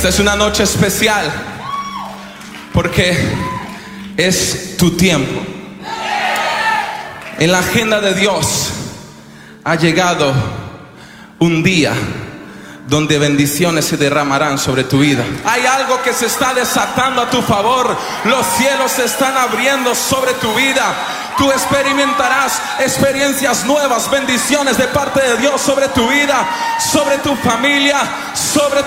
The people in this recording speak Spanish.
Esta es una noche especial porque es tu tiempo. En la agenda de Dios ha llegado un día donde bendiciones se derramarán sobre tu vida. Hay algo que se está desatando a tu favor. Los cielos se están abriendo sobre tu vida. Tú experimentarás experiencias nuevas, bendiciones de parte de Dios sobre tu vida, sobre tu familia, sobre